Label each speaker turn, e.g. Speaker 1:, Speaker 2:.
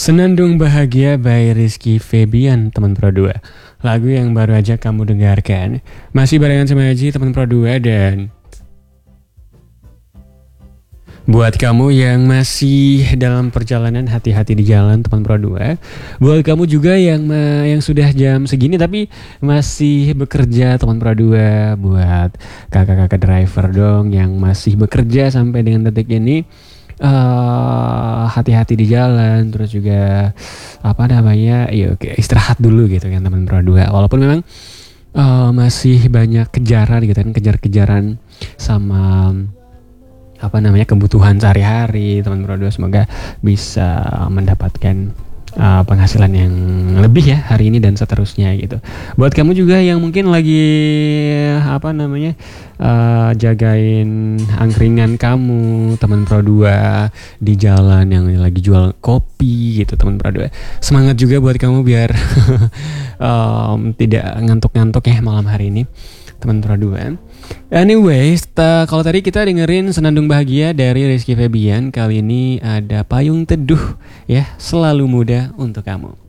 Speaker 1: Senandung Bahagia by Rizky Febian, teman Pro 2. Lagu yang baru aja kamu dengarkan. Masih barengan sama Aji, teman Pro 2. Dan buat kamu yang masih dalam perjalanan, hati-hati di jalan, teman Pro 2. Buat kamu juga yang sudah jam segini tapi masih bekerja, teman Pro 2. Buat kakak-kakak driver dong yang masih bekerja sampai dengan detik ini, hati-hati di jalan. Terus juga istirahat dulu gitu kan, teman Pro 2. Walaupun memang masih banyak kejaran gitu kan, kejar-kejaran sama kebutuhan sehari-hari, teman Pro 2. Semoga bisa mendapatkan penghasilan yang lebih ya hari ini dan seterusnya gitu. Buat kamu juga yang mungkin lagi jagain angkringan kamu, teman Pro 2 di jalan yang lagi jual kopi gitu, teman Pro 2. Semangat juga buat kamu biar tidak ngantuk-ngantuk ya malam hari ini, teman Pro 2. Anyways, kalau tadi kita dengerin Senandung Bahagia dari Rizky Febian, kali ini ada Payung Teduh ya, Selalu Muda untuk kamu.